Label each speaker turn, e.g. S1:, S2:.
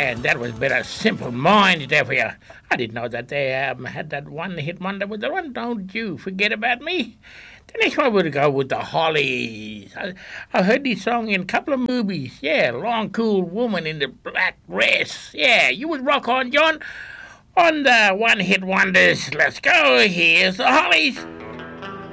S1: And that was better Simple Minds there for you. I didn't know that they had that one-hit wonder with the one. Don't you forget about me. The next one would go with the Hollies. I heard this song in a couple of movies. Yeah, long, cool woman in the black dress. Yeah, you would rock on, John. On the one-hit wonders. Let's go. Here's the Hollies.